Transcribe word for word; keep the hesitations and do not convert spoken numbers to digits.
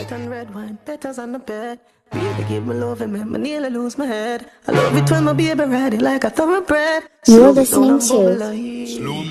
white and red wine, letters on the bed. Baby, give me love and make me nearly lose my head. I love it when my baby ride it like a thoroughbred. You're Slow it down listening and bubble to like